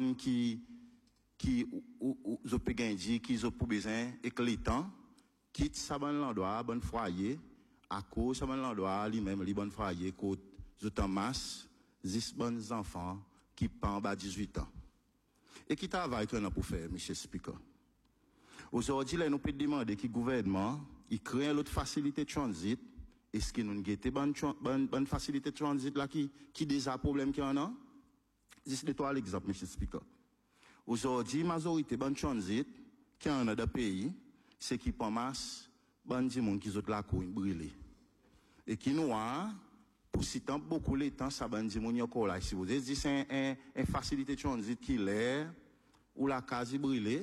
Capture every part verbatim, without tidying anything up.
femmes qui, qui, ou, ou, ou, peut gagner, qui ont besoin, et que les temps, quitte ça, bon l'endroit, bon foyer, à cause, ça, bon l'endroit, lui-même, les bon foyer, côté, en masse, dix bons enfants, qui pendent en bas dix-huit ans. Et qui travaille pour faire, monsieur Speaker. Aujourd'hui, là, nous pouvons demander que le gouvernement, il crée une autre facilité de transit. Est-ce qu'il nous a bonne, bonne, bonne facilité de transit là qui, qui déjà problème qu'il y en a? Juste de toi l'exemple, monsieur Speaker. Aujourd'hui, majorité bonne transit, qui y en a dans le pays, c'est qui pas masse, bonne du monde qui ont la couille brûlée. Et qui nous a, pour si tant beaucoup les temps, ça bonne du monde y encore là. Si vous dites, c'est une un, un facilité de transit qui l'est, ou la case brûlée,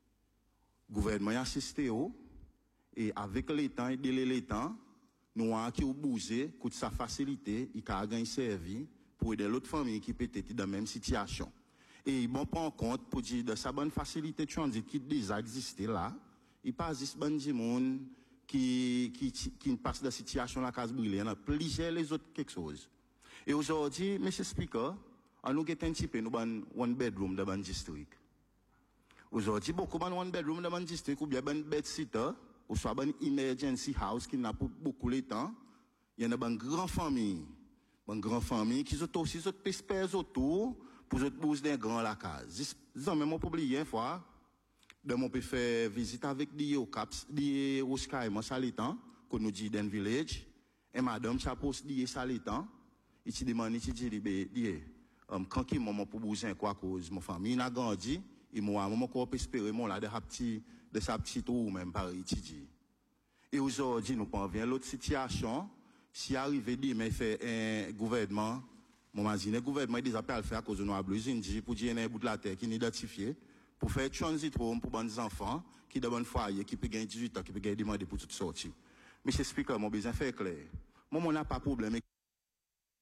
le gouvernement a assisté au, et avec les temps et délai les temps, nous avons qui ont bougé, coûte sa facilité, il a gagné servi pour aider l'autre famille qui peut être dans la même situation. Et bon, pas en compte pour dire de sa bonne facilité de transit qui déjà existait là, il passe juste bon du monde qui, qui, qui passe de la situation la case brûlée, il y en a plusieurs les autres quelque chose. Et aujourd'hui, monsieur Speaker, on nous a un petit peu, nous avons one bedroom dans le district. Aujourd'hui, beaucoup de one bedroom dans le district ou bien un bed sitter, ou soit une emergency house qui n'a pas beaucoup de temps, il y a une grande famille, une grande famille qui ont aussi des espèces autour pour les bouger d'un grand la case. Ils ont même pas oublié une fois, de mon peut faire visite avec des Caps, des Oscar, moi, salitan, qu'on nous dit dans le village, et madame, ça pose des salitan, il te demande, il te dit, dit, quand qui m'a pour bouger quoi cause, ma famille n'a grandi, et moi, moi, qu'on peut espérer, moi, là, de sa petite, de sa petite ou même par étudier. Et aujourd'hui, nous parvenons à l'autre situation, si arrivé dit, mais fait un gouvernement, mon imagine, le gouvernement, il déjà pas le faire à cause de nos ablusions, pour dire, il y a un bout de la terre qui n'est identifié, pour faire transit home pour bons enfants, qui de bonne foyer, qui peut gagner dix-huit ans, qui peut gagner demander pour toute sortie. Mais c'est Speaker, mon besoin fait clair. Moi, on n'a pas de problème.